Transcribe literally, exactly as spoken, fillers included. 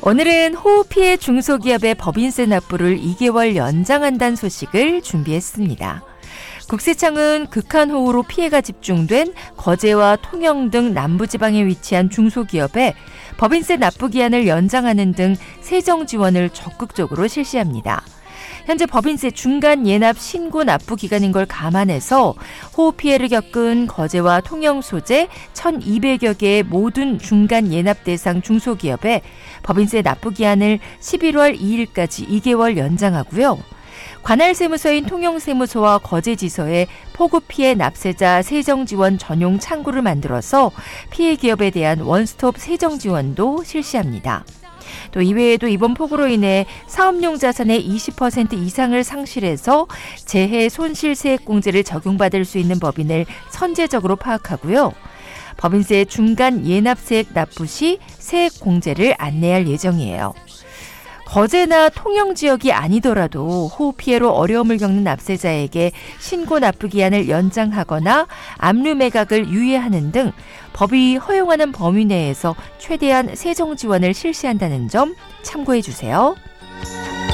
오늘은 호우 피해 중소기업의 법인세 납부를 이 개월 연장한다는 소식을 준비했습니다. 국세청은 극한호우로 피해가 집중된 거제와 통영 등 남부지방에 위치한 중소기업에 법인세 납부 기한을 연장하는 등 세정 지원을 적극적으로 실시합니다. 현재 법인세 중간 예납 신고 납부 기간인 걸 감안해서 호우 피해를 겪은 거제와 통영 소재 천이백여 개의 모든 중간 예납 대상 중소기업에 법인세 납부 기한을 십일월 이일까지 이 개월 연장하고요. 관할 세무서인 통영세무서와 거제지서에 폭우 피해 납세자 세정 지원 전용 창구를 만들어서 피해 기업에 대한 원스톱 세정 지원도 실시합니다. 또 이외에도 이번 폭우로 인해 사업용 자산의 이십 퍼센트 이상을 상실해서 재해 손실세액공제를 적용받을 수 있는 법인을 선제적으로 파악하고요. 법인세 중간 예납세액 납부 시 세액공제를 안내할 예정이에요. 거제나 통영 지역이 아니더라도 호우 피해로 어려움을 겪는 납세자에게 신고 납부 기한을 연장하거나 압류 매각을 유예하는 등 법이 허용하는 범위 내에서 최대한 세정 지원을 실시한다는 점 참고해 주세요.